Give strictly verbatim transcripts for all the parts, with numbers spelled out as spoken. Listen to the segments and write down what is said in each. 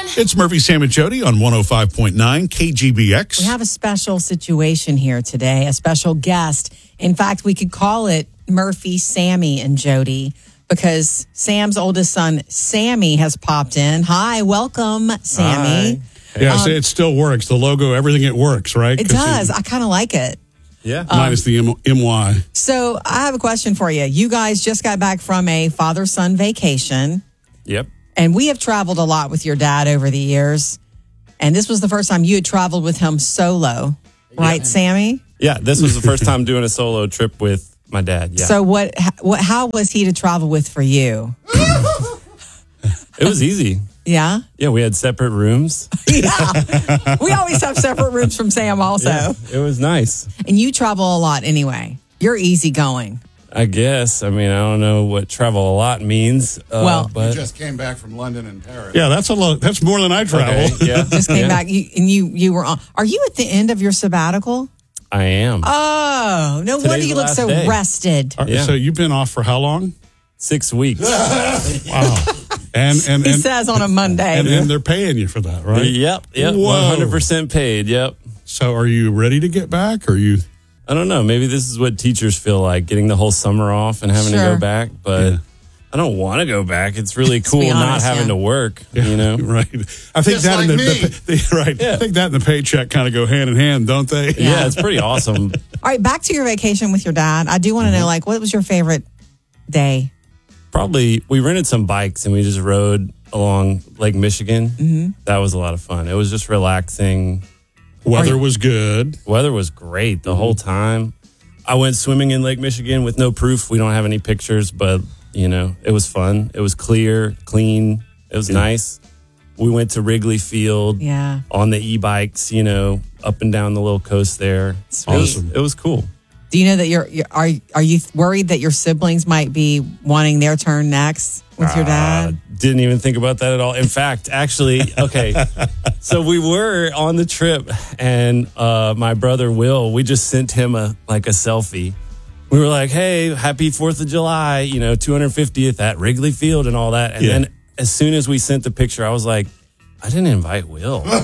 It's Murphy, Sam, and Jody on one oh five point nine K G B X. We have a special situation here today, a special guest. In fact, we could call it Murphy, Sammy, and Jody because Sam's oldest son, Sammy, has popped in. Hi, welcome, Sammy. Hi. Yeah, Um, so it still works. The logo, everything, it works, right? It does. I kind of like it. Yeah. Minus the M- M-Y. So I have a question for you. You guys just got back from a father-son vacation, Yep. and we have traveled a lot with your dad over the years. And this was the first time you had traveled with him solo, right, Sammy? Yeah, this was the first time doing a solo trip with my dad. Yeah. So what? What? How was he to travel with for you? It was easy. Yeah. Yeah, we had separate rooms. Yeah. We always have separate rooms from Sam also. Yeah, it was nice. And you travel a lot anyway. You're easygoing. I guess. I mean, I don't know what travel a lot means. Uh, Well- but You just came back from London and Paris. Yeah, that's a lot. That's more than I travel. okay, yeah. Just came yeah, back you, and you you were on. Are you at the end of your sabbatical? I am. Oh, no wonder Today's you the look last so day. rested. All right, Yeah. So you've been off for how long? Six weeks. Wow. And and He and, says on a Monday. and, and they're paying you for that, right? Yep. Yep. Whoa. one hundred percent paid. Yep. So are you ready to get back? Or are you? I don't know. Maybe this is what teachers feel like, getting the whole summer off and having to Sure. go back. But Yeah. I don't want to go back. It's really Let's cool be not honest, having yeah. to work, you know? Right. I think Just that like and the, me. the, the right. Yeah. I think that and the paycheck kind of go hand in hand, don't they? Yeah, it's pretty awesome. All right, back to your vacation with your dad. I do want to know, like, what was your favorite day? Probably, we rented some bikes and we just rode along Lake Michigan. Mm-hmm. That was a lot of fun. It was just relaxing. Weather was good. Weather was great the whole time. I went swimming in Lake Michigan with no proof. We don't have any pictures, but, you know, it was fun. It was clear, clean. It was nice. We went to Wrigley Field Yeah. on the e-bikes, you know, up and down the little coast there. Sweet. It was, it was cool. Do you know that you're, you're are are you worried that your siblings might be wanting their turn next with your dad? Uh, didn't even think about that at all. In fact, actually, okay. So we were on the trip, and uh, my brother Will, we just sent him a like a selfie. We were like, "Hey, happy Fourth of July!" You know, two hundred fiftieth at Wrigley Field and all that. And Yeah. then as soon as we sent the picture, I was like, "I didn't invite Will." I'm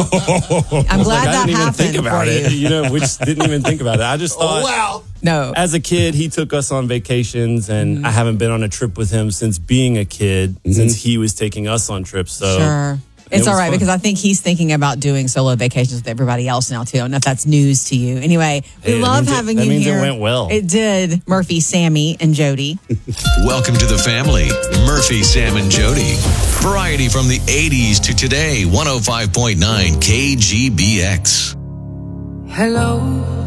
glad Like, I that didn't even happened think about for it. you. You know, we just didn't even think about it. I just thought. Oh, wow. No. As a kid, he took us on vacations, and Mm-hmm. I haven't been on a trip with him since being a kid, since he was taking us on trips. So Sure. it It's all was right fun. because I think he's thinking about doing solo vacations with everybody else now too. I don't know if that's news to you. Anyway, we Hey, that love means it- having that you means it here. went well. It did. Murphy, Sammy, and Jody. Welcome to the family. Murphy, Sam, and Jody. Variety from the eighties to today. one oh five point nine K G B X. Hello,